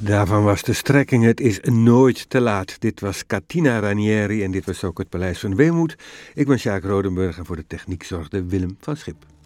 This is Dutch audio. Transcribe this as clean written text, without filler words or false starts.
Daarvan was de strekking: het is nooit te laat. Dit was Katina Ranieri en dit was ook het Paleis van Weemoed. Ik ben Sjaak Rodenburg en voor de techniek zorgde Willem van Schip.